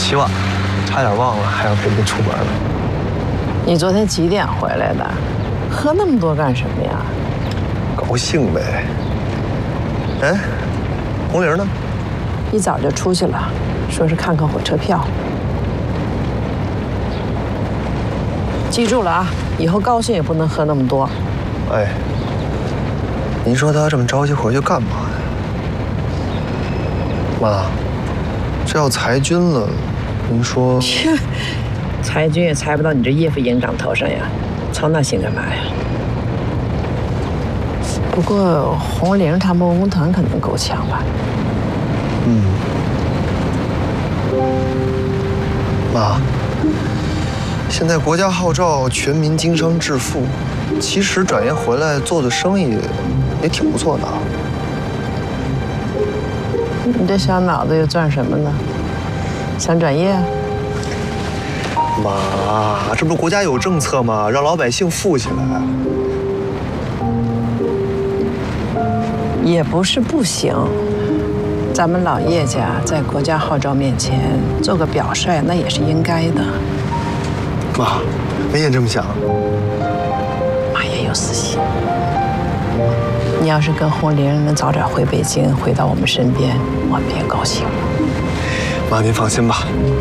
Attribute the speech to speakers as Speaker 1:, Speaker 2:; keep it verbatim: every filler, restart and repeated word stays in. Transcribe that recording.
Speaker 1: 起晚了，差点忘了还要陪你出门了。
Speaker 2: 你昨天几点回来的？喝那么多干什么呀？
Speaker 1: 高兴呗。哎，红玲呢？
Speaker 2: 一早就出去了，说是看看火车票。记住了啊，以后高兴也不能喝那么多。
Speaker 1: 哎，您说他这么着急回去干嘛呀？妈，这要裁军了，您说？
Speaker 2: 切，裁军也裁不到你这叶副营长头上呀，操那心干嘛呀？不过红玲他们文工团可能够呛吧？
Speaker 1: 嗯。妈，现在国家号召全民经商致富，其实转业回来做的生意也挺不错的啊。
Speaker 2: 你这小脑子又转什么呢？想转业？
Speaker 1: 妈，这不是国家有政策吗？让老百姓富起来。
Speaker 2: 也不是不行，咱们老叶家在国家号召面前做个表率，那也是应该的。
Speaker 1: 妈，您也这么想？
Speaker 2: 妈也有私心。你要是跟红玲能早点回北京，回到我们身边，我们也高兴。
Speaker 1: 妈，您放心吧。